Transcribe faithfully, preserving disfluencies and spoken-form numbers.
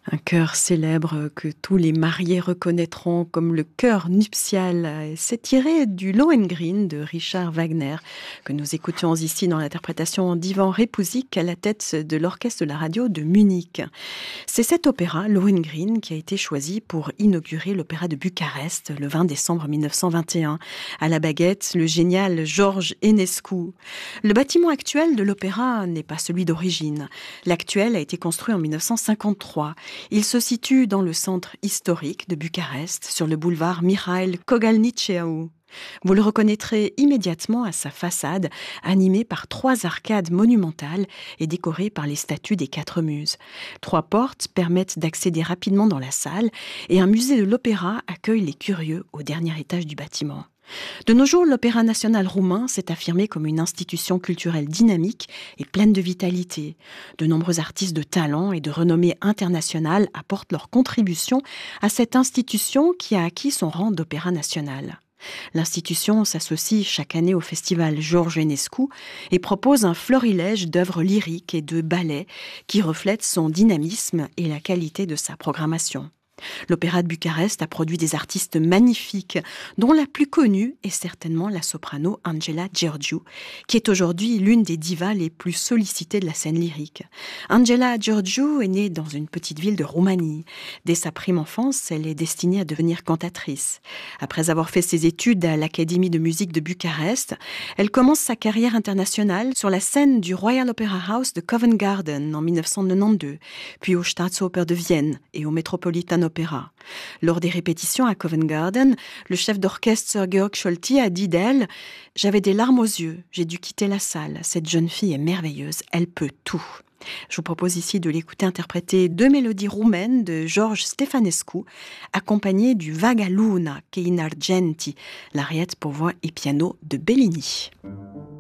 Un chœur célèbre que tous les mariés reconnaîtront comme le chœur nuptial. C'est tiré du Lohengrin de Richard Wagner, que nous écoutions ici dans l'interprétation d'Ivan Repouzik à la tête de l'orchestre de la radio de Munich. C'est cet opéra, Lohengrin, qui a été choisi pour inaugurer l'opéra de Bucarest le vingt décembre mille neuf cent vingt et un. À la baguette, le génial George Enescu. Le bâtiment actuel de l'opéra n'est pas celui d'origine. L'actuel a été construit en mille neuf cent cinquante-trois. Il se situe dans le centre historique de Bucarest, sur le boulevard Mihail Kogalniceau. Vous le reconnaîtrez immédiatement à sa façade, animée par trois arcades monumentales et décorée par les statues des quatre muses. Trois portes permettent d'accéder rapidement dans la salle et un musée de l'opéra accueille les curieux au dernier étage du bâtiment. De nos jours, l'Opéra national roumain s'est affirmé comme une institution culturelle dynamique et pleine de vitalité. De nombreux artistes de talent et de renommée internationale apportent leur contribution à cette institution qui a acquis son rang d'opéra national. L'institution s'associe chaque année au festival George Enescu et propose un florilège d'œuvres lyriques et de ballets qui reflètent son dynamisme et la qualité de sa programmation. L'Opéra de Bucarest a produit des artistes magnifiques, dont la plus connue est certainement la soprano Angela Gheorghiu, qui est aujourd'hui l'une des divas les plus sollicitées de la scène lyrique. Angela Gheorghiu est née dans une petite ville de Roumanie. Dès sa prime enfance, elle est destinée à devenir cantatrice. Après avoir fait ses études à l'Académie de musique de Bucarest, elle commence sa carrière internationale sur la scène du Royal Opera House de Covent Garden en mille neuf cent quatre-vingt-douze, puis au Staatsoper de Vienne et au Metropolitan Opera. Lors des répétitions à Covent Garden, le chef d'orchestre Sir Georg Scholti a dit d'elle « J'avais des larmes aux yeux, j'ai dû quitter la salle. Cette jeune fille est merveilleuse, elle peut tout ». Je vous propose ici de l'écouter interpréter deux mélodies roumaines de George Stefanescu, accompagnées du Vaga Luna che in argenti, l'ariette pour voix et piano de Bellini.